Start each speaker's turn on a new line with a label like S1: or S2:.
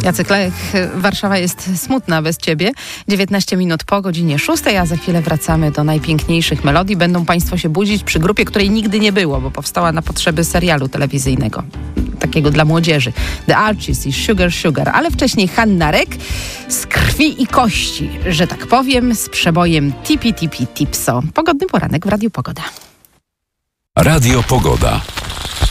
S1: Jacek Lech, Warszawa jest smutna bez ciebie. 19 minut po godzinie 6, a za chwilę wracamy do najpiękniejszych melodii. Będą państwo się budzić przy grupie, której nigdy nie było, bo powstała na potrzeby serialu telewizyjnego. Takiego dla młodzieży. The Archies i Sugar Sugar. Ale wcześniej Hanna Rek z krwi i kości, że tak powiem, z przebojem Tipi Tipi Tipso. Pogodny poranek w Radiu Pogoda.
S2: Radio Pogoda.